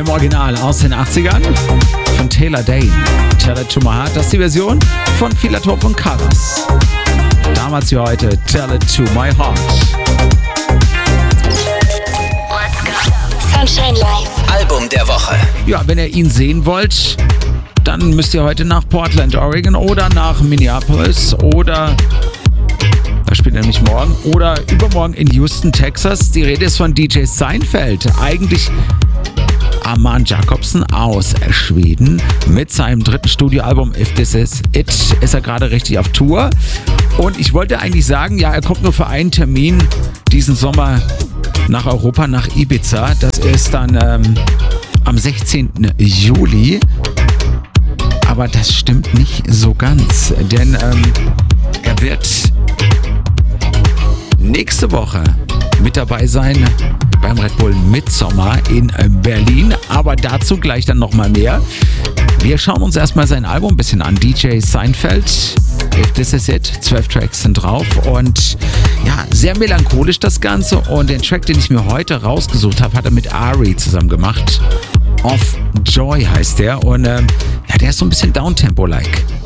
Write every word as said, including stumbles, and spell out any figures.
im Original aus den achtzigern von Taylor Dayne. Tell It To My Heart, das ist die Version von Philatop und Colors. Damals wie heute, Tell It To My Heart. Sunshine Live. Album der Woche. Ja, wenn ihr ihn sehen wollt, dann müsst ihr heute nach Portland, Oregon oder nach Minneapolis oder, da spielt er nämlich morgen, oder übermorgen in Houston, Texas. Die Rede ist von D J Seinfeld. Eigentlich Arman Jacobsen aus Schweden. Mit seinem dritten Studioalbum If This Is It ist er gerade richtig auf Tour. Und ich wollte eigentlich sagen, ja, er kommt nur für einen Termin diesen Sommer nach Europa, nach Ibiza. Das ist dann ähm, am sechzehnten Juli. Aber das stimmt nicht so ganz, denn ähm, er wird nächste Woche mit dabei sein beim Red Bull Midsommer in Berlin. Aber dazu gleich dann nochmal mehr. Wir schauen uns erstmal sein Album ein bisschen an. D J Seinfeld, If This Is It, zwölf Tracks sind drauf und ja, sehr melancholisch das Ganze. Und den Track, den ich mir heute rausgesucht habe, hat er mit Ari zusammen gemacht. Of Joy heißt der und ähm, ja, der ist so ein bisschen Downtempo-like.